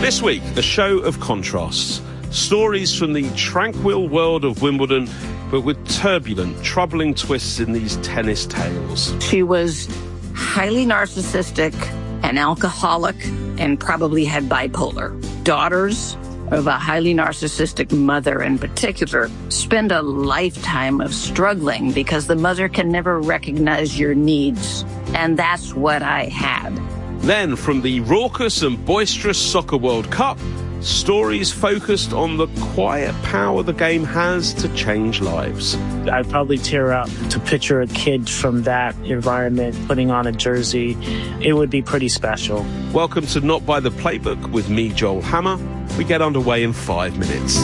This week, a show of contrasts. Stories from the tranquil world of Wimbledon, but with turbulent, troubling twists in these tennis tales. She was highly narcissistic, an alcoholic, and probably had bipolar. Daughters of a highly narcissistic mother in particular spend a lifetime of struggling because the mother can never recognize your needs. And that's what I had. Then, from the raucous and boisterous Soccer World Cup, stories focused on the quiet power the game has to change lives. I'd probably tear up to picture a kid from that environment putting on a jersey. It would be pretty special. Welcome to Not By The Playbook with me, Joel Hammer. We get underway in 5 minutes.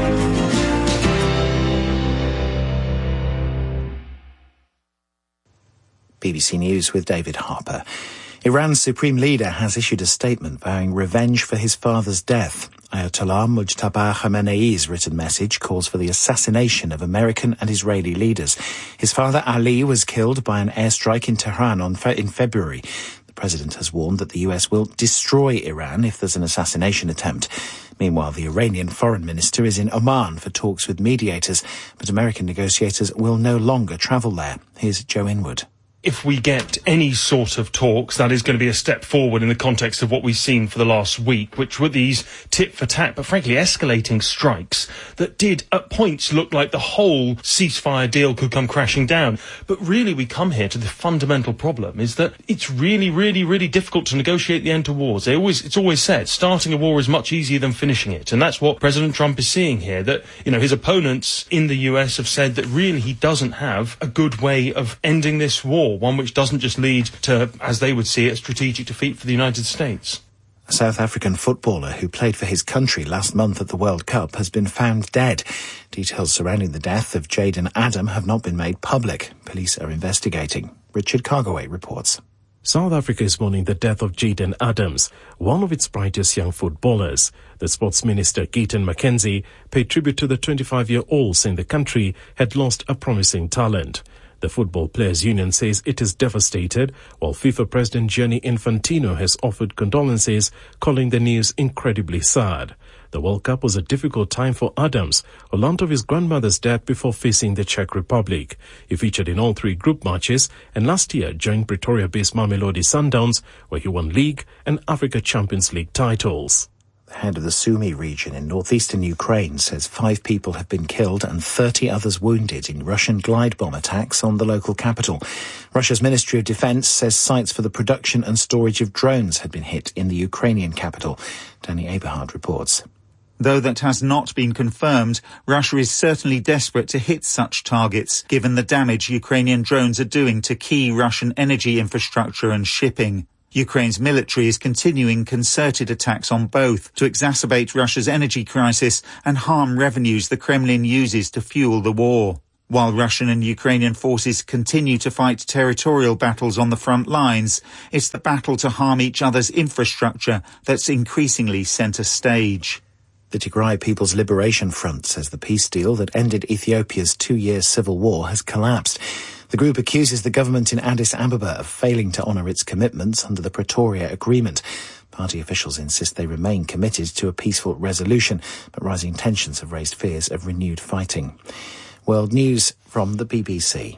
BBC News with David Harper. Iran's supreme leader has issued a statement vowing revenge for his father's death. Ayatollah Mujtaba Khamenei's written message calls for the assassination of American and Israeli leaders. His father Ali was killed by an airstrike in Tehran in February. The president has warned that the US will destroy Iran if there's an assassination attempt. Meanwhile, the Iranian foreign minister is in Oman for talks with mediators, but American negotiators will no longer travel there. Here's Joe Inwood. If we get any sort of talks, that is going to be a step forward in the context of what we've seen for the last week, which were these tit-for-tat, but frankly escalating strikes that did at points look like the whole ceasefire deal could come crashing down. But really we come here to the fundamental problem is that it's really, really, really difficult to negotiate the end to wars. It's always said, starting a war is much easier than finishing it. And that's what President Trump is seeing here, that, his opponents in the US have said that really he doesn't have a good way of ending this war. One which doesn't just lead to, as they would see it, strategic defeat for the United States. A South African footballer who played for his country last month at the World Cup has been found dead. Details surrounding the death of Jaden Adam have not been made public. Police are investigating. Richard Cargoway reports. South Africa is mourning the death of Jaden Adams, one of its brightest young footballers. The Sports Minister, Keaton McKenzie, paid tribute to the 25-year-old, saying the country had lost a promising talent. The Football Players Union says it is devastated, while FIFA President Gianni Infantino has offered condolences, calling the news incredibly sad. The World Cup was a difficult time for Adams, who learnt of his grandmother's death before facing the Czech Republic. He featured in all 3 group matches and last year joined Pretoria-based Mamelodi Sundowns, where he won League and Africa Champions League titles. The head of the Sumy region in northeastern Ukraine says 5 people have been killed and 30 others wounded in Russian glide bomb attacks on the local capital. Russia's Ministry of Defense says sites for the production and storage of drones had been hit in the Ukrainian capital. Danny Aberhard reports. Though that has not been confirmed, Russia is certainly desperate to hit such targets, given the damage Ukrainian drones are doing to key Russian energy infrastructure and shipping. Ukraine's military is continuing concerted attacks on both to exacerbate Russia's energy crisis and harm revenues the Kremlin uses to fuel the war. While Russian and Ukrainian forces continue to fight territorial battles on the front lines, it's the battle to harm each other's infrastructure that's increasingly centre stage. The Tigray People's Liberation Front says the peace deal that ended Ethiopia's 2-year civil war has collapsed. The group accuses the government in Addis Ababa of failing to honour its commitments under the Pretoria Agreement. Party officials insist they remain committed to a peaceful resolution, but rising tensions have raised fears of renewed fighting. World News from the BBC.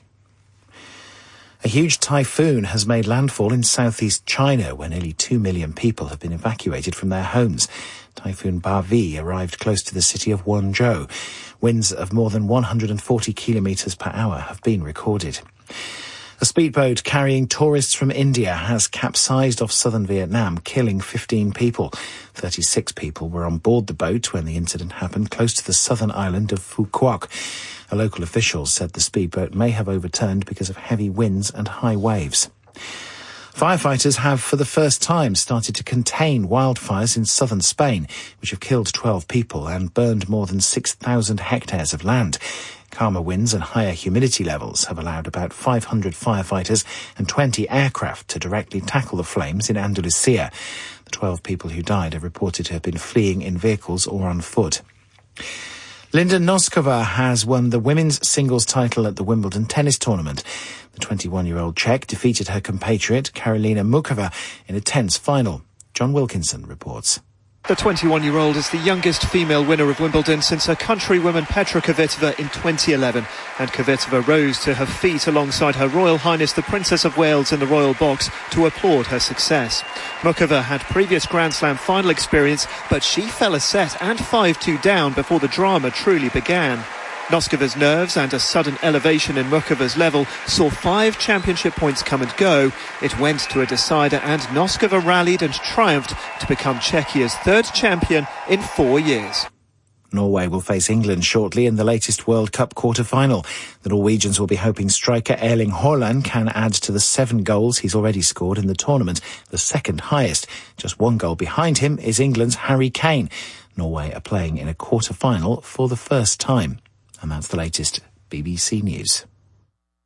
A huge typhoon has made landfall in southeast China, where nearly 2 million people have been evacuated from their homes. Typhoon Bavi arrived close to the city of Guangzhou. Winds of more than 140 kilometres per hour have been recorded. A speedboat carrying tourists from India has capsized off southern Vietnam, killing 15 people. 36 people were on board the boat when the incident happened close to the southern island of Phu Quoc. A local official said the speedboat may have overturned because of heavy winds and high waves. Firefighters have for the first time started to contain wildfires in southern Spain, which have killed 12 people and burned more than 6,000 hectares of land. Calmer winds and higher humidity levels have allowed about 500 firefighters and 20 aircraft to directly tackle the flames in Andalusia. The 12 people who died are reported to have been fleeing in vehicles or on foot. Linda Noskova has won the women's singles title at the Wimbledon tennis tournament. The 21-year-old Czech defeated her compatriot Karolina Mukova in a tense final. John Wilkinson reports. The 21-year-old is the youngest female winner of Wimbledon since her countrywoman Petra Kvitova in 2011. And Kvitova rose to her feet alongside Her Royal Highness the Princess of Wales in the Royal Box to applaud her success. Muchova had previous Grand Slam final experience, but she fell a set and 5-2 down before the drama truly began. Noskova's nerves and a sudden elevation in Muchova's level saw 5 championship points come and go. It went to a decider and Noskova rallied and triumphed to become Czechia's 3rd champion in 4 years. Norway will face England shortly in the latest World Cup quarter-final. The Norwegians will be hoping striker Erling Haaland can add to the 7 goals he's already scored in the tournament, the 2nd highest. Just 1 goal behind him is England's Harry Kane. Norway are playing in a quarter-final for the first time. And that's the latest BBC News.